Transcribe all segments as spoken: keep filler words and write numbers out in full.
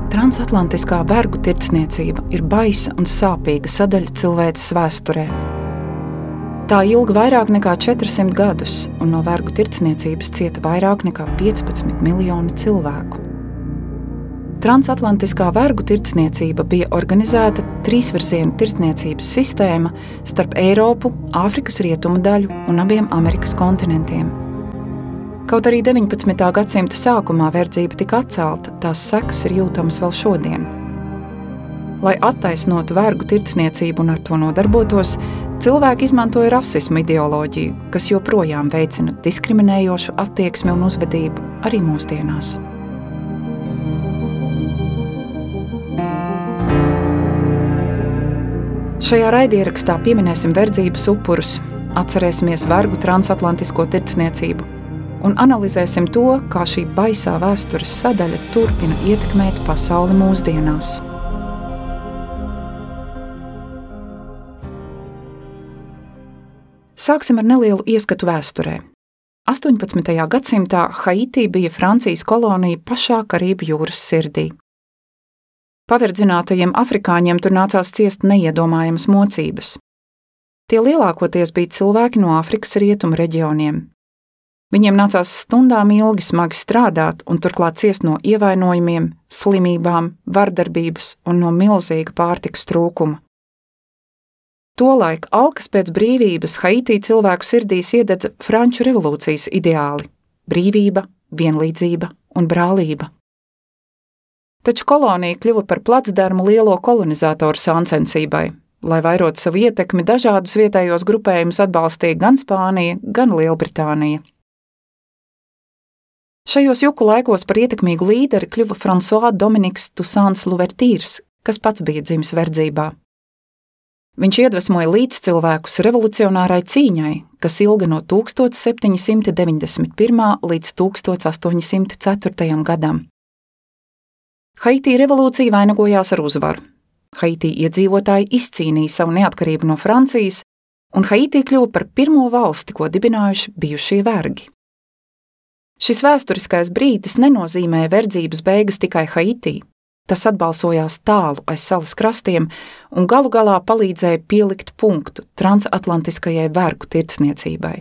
Transatlantiskā vergu tirdzniecība ir baisa un sāpīga sadaļa cilvēces vēsturē. Tā ilga vairāk nekā četrsimt gadus, un no vergu tirdzniecības cieta vairāk nekā piecpadsmit miljoni cilvēku. Transatlantiskā vergu tirdzniecība bija organizēta trīsvirzienu tirdzniecības sistēma starp Eiropu, Āfrikas rietumu daļu un abiem Amerikas kontinentiem. Kaut arī deviņpadsmitā gadsimta sākumā verdzība tika atcelta, tās sekas ir jūtamas vēl šodien. Lai attaisnotu vergu tirdzniecību un ar to nodarbotos, cilvēki izmantoja rasismu ideoloģiju, kas joprojām veicina diskriminējošu attieksmi un uzvedību arī mūsdienās. Šajā raidierakstā pieminēsim verdzības upurus, atcerēsimies vergu transatlantisko tirdzniecību un analizēsim to, kā šī baisā vēstures sadaļa turpina ietekmēt pasauli mūsdienās. Sāksim ar nelielu ieskatu vēsturē. astoņpadsmitajā gadsimtā Haiti bija Francijas kolonija pašā Karību jūras sirdī. Paverdzinātajiem afrikāņiem tur nācās ciest neiedomājamas mocības. Tie lielākoties bija cilvēki no Āfrikas rietumu reģioniem. Viņiem nācās stundām ilgi smagi strādāt un turklāt ciest no ievainojumiem, slimībām, vardarbības un no milzīga pārtikas trūkuma. Tolaik alkas pēc brīvības Haitī cilvēku sirdīs iededza Franču revolūcijas ideāli – brīvība, vienlīdzība un brālība. Taču kolonija kļuva par placdarmu lielo kolonizatoru sāncensībai. Lai vairotu savu ietekmi, dažādus vietējos grupējumus atbalstīja gan Spānija, gan Lielbritānija. Šajos juku laikos par ietekmīgu līderi kļuva François Dominiks Toussaints Louvertūrs, kas pats bija dzimis verdzībā. Viņš iedvesmoja līdzcilvēkus revolucionārai cīņai, kas ilga no tūkstoš septiņi simti deviņdesmit pirmā līdz tūkstoš astoņi simti ceturtajam gadam. Haitī revolūcija vainagojās ar uzvaru. Haitī iedzīvotāji izcīnīja savu neatkarību no Francijas, un Haitī kļuva par pirmo valsti, ko dibinājuši bijušie vergi. Šis vēsturiskais brīdis nenozīmēja verdzības beigas tikai Haitī. Tas atbalsojās tālu aiz salas krastiem un galu galā palīdzēja pielikt punktu transatlantiskajai vergu tirdzniecībai.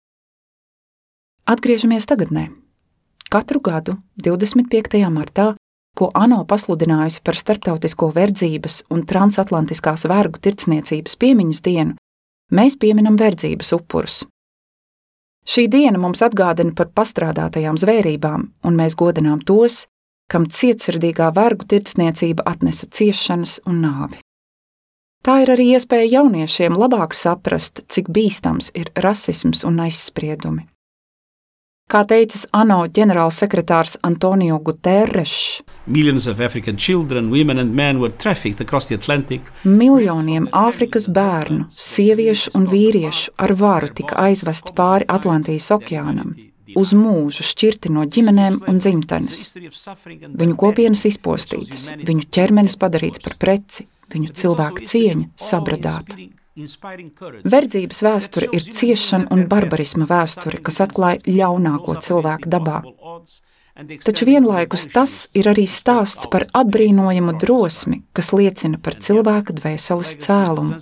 Atgriežamies tagadnē. Katru gadu, divdesmit piektajā martā, ko ANO pasludinājusi par starptautisko verdzības un transatlantiskās vergu tirdzniecības piemiņas dienu, mēs pieminam verdzības upurus. Šī diena mums atgādina par pastrādātajām zvērībām, un mēs godinām tos, kam cietsirdīgā vergu tirdzniecība atnesa ciešanas un nāvi. Tā ir arī iespēja jauniešiem labāk saprast, cik bīstams ir rasisms un aizspriedumi. Kā teicis ANO ģenerālsekretārs Antonio Guterres, Millions of African children, women and men were trafficked across the Atlantic. Miljoniem Āfrikas bērnu, sieviešu un vīriešu ar varu tika aizvesti pāri Atlantijas okeānam, uz mūžu šķirti no ģimenēm un dzimtenes. Viņu kopienas izpostītas, viņu ķermenis padarīts par preci, viņu cilvēka cieņa sabradāta. Verdzības vēsture ir ciešana un barbarisma vēsture, kas atklāja ļaunāko cilvēku dabā. Taču vienlaikus tas ir arī stāsts par atbrīnojamu drosmi, kas liecina par cilvēka dvēseles cēlumu.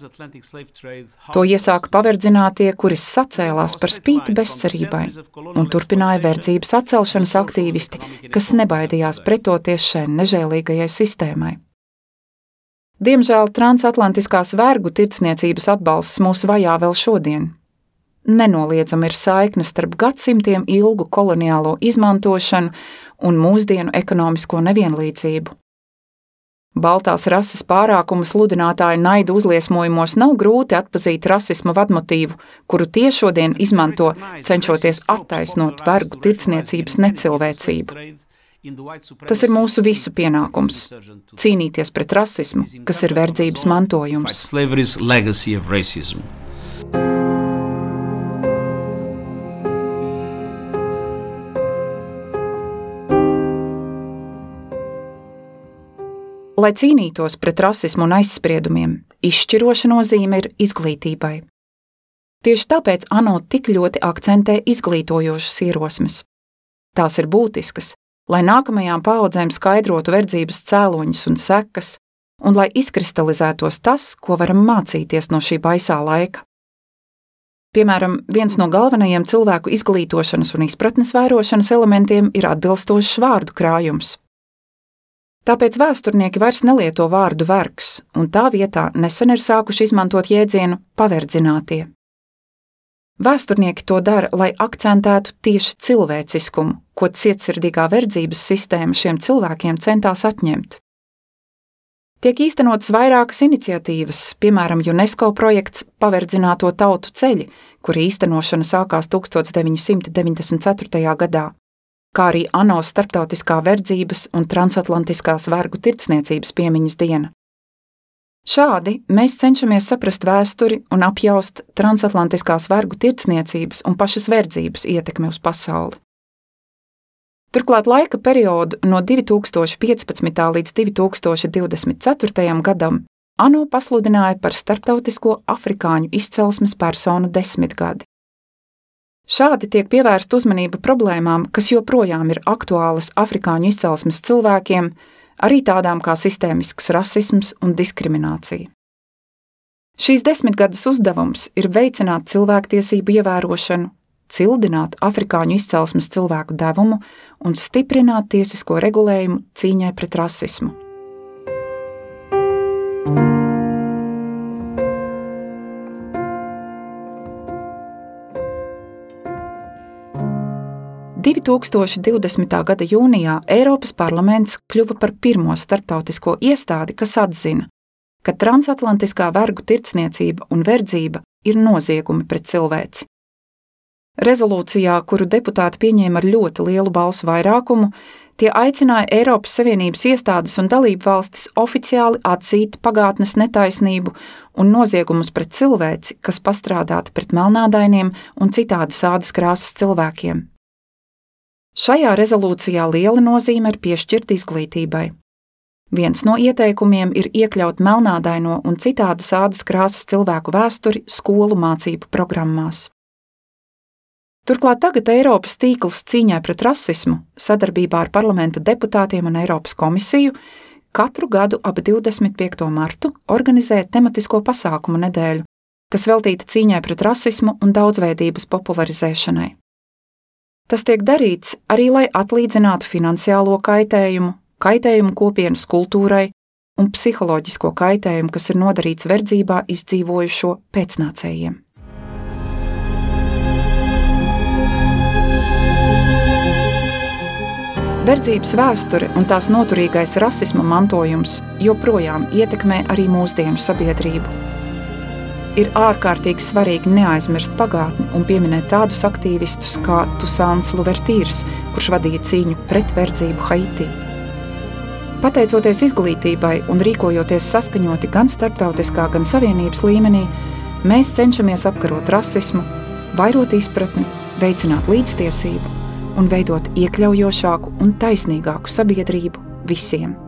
To iesāka paverdzinātie, kuri sacēlās par spīti bezcerībai, un turpināja verdzības atcelšanas aktīvisti, kas nebaidījās pretoties šai nežēlīgajai sistēmai. Diemžēl transatlantiskās vergu tirdzniecības atbalsts mūs vajā vēl šodien. Nenoliedzama ir saikne starp gadsimtiem ilgu koloniālo izmantošanu un mūsdienu ekonomisko nevienlīdzību. Baltās rases pārākumu sludinātāju naida uzliesmojumos nav grūti atpazīt rasisma vadmotīvu, kuru tie šodien izmanto, cenšoties attaisnot vergu tirdzniecības necilvēcību. Tas ir mūsu visu pienākums – cīnīties pret rasismu, kas ir verdzības mantojums. Lai cīnītos pret rasismu un aizspriedumiem, izšķiroša nozīme ir izglītībai. Tieši tāpēc ANO tik ļoti akcentē izglītojošas ierosmes. Tās ir būtiskas, lai nākamajām paaudzēm skaidrotu verdzības cēloņus un sekas, un lai izkristalizētos tas, ko varam mācīties no šī baisā laika. Piemēram, viens no galvenajiem cilvēku izglītošanas un izpratnes vērošanas elementiem ir atbilstošs vārdu krājums. Tāpēc vēsturnieki vairs nelieto vārdu vergs, un tā vietā nesen ir sākuši izmantot jēdzienu paverdzinātie. Vēsturnieki to dara, lai akcentētu tieši cilvēciskumu, ko cietsirdīgā verdzības sistēma šiem cilvēkiem centās atņemt. Tiek īstenotas vairākas iniciatīvas, piemēram, UNESCO projekts Paverdzināto tautu ceļi, kura īstenošana sākās tukstot deviņi simti deviņdesmit ceturtajā gadā, kā arī ANO starptautiskā verdzības un transatlantiskās vergu tirdzniecības piemiņas diena. Šādi mēs cenšamies saprast vēsturi un apjaust transatlantiskās vergu tirdzniecības un pašas verdzības ietekmi uz pasauli. Turklāt laika periodu no divi tūkstoši piecpadsmitā līdz divi tūkstoši divdesmit ceturtajam gadam ANO pasludināja par starptautisko afrikāņu izcelsmes personu desmitgadi. Šādi tiek pievērsta uzmanība problēmām, kas joprojām ir aktuālas afrikāņu izcelsmes cilvēkiem, arī tādām kā sistēmisks rasisms un diskriminācija. Šīs desmitgades uzdevums ir veicināt cilvēktiesību ievērošanu, cildināt afrikāņu izcelsmes cilvēku devumu un stiprināt tiesisko regulējumu cīņai pret rasismu. divi tūkstoši divdesmitā gada jūnijā Eiropas parlaments kļuva par pirmo starptautisko iestādi, kas atzina, ka transatlantiskā vergu tirdzniecība un verdzība ir noziegumi pret cilvēci. Rezolūcijā, kuru deputāti pieņēma ar ļoti lielu balsu vairākumu, tie aicināja Eiropas Savienības iestādes un dalību valstis oficiāli atzīt pagātnes netaisnību un noziegumus pret cilvēci, kas pastrādāti pret melnādainiem un citādi ādas krāsas cilvēkiem. Šajā rezolūcijā liela nozīme ir piešķirta izglītībai. Viens no ieteikumiem ir iekļaut melnādaino un citādi ādas krāsas cilvēku vēsturi skolu mācību programmās. Turklāt tagad Eiropas tīkls cīņai pret rasismu, sadarbībā ar parlamenta deputātiem un Eiropas komisiju, katru gadu ap divdesmit piekto martu organizē tematisko pasākumu nedēļu, kas veltīta cīņai pret rasismu un daudzveidības popularizēšanai. Tas tiek darīts arī, lai atlīdzinātu finansiālo kaitējumu, kaitējumu kopienas kultūrai un psiholoģisko kaitējumu, kas ir nodarīts verdzībā izdzīvojušo pēcnācējiem. Verdzības vēsture un tās noturīgais rasisma mantojums joprojām ietekmē arī mūsdienu sabiedrību. Ir ārkārtīgi svarīgi neaizmirst pagātni un pieminēt tādus aktīvistus kā Tusāns Luvertīrs, kurš vadīja cīņu pret verdzību Haitī. Pateicoties izglītībai un rīkojoties saskaņoti gan starptautiskā, gan savienības līmenī, mēs cenšamies apkarot rasismu, vairot izpratni, veicināt līdztiesību un veidot iekļaujošāku un taisnīgāku sabiedrību visiem.